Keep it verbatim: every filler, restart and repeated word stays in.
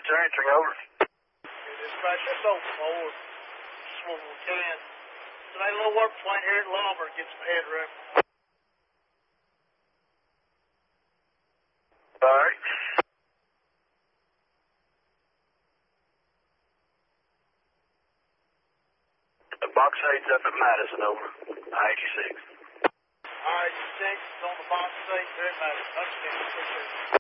you're answering, over. Dispatch, that's old forward. Swivel ten. Today, little work point here at Lumber. Get some head room. All right. The box eight's up at Madison, over. I eighty-six. All right, six on the box eight. Very nice. Understand. Appreciate it.